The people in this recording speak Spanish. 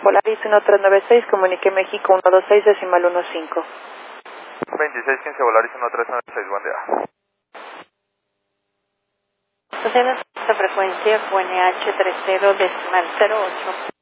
Volaris 1396, comunique México 126 decimal 15. 2615 Volaris 1396, buen día. Usted esta frecuencia QNH 30 decimal 08.